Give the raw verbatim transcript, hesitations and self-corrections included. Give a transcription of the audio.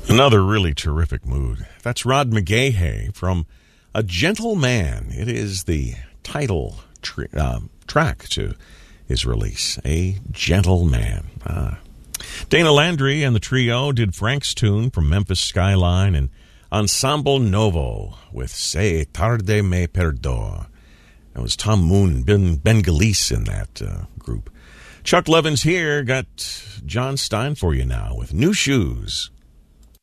Another really terrific mood. That's Rod McGahey from A Gentle Man. It is the title tr- uh, track to his release, A Gentle Man. Ah. Dana Landry and the trio did Frank's tune from Memphis Skyline and Ensemble Novo with Se Tarde Me Perdoa. That was Tom Moon and Ben, Ben Galice in that uh, group. Chuck Levin's here. Got John Stein for you now with New Shoes.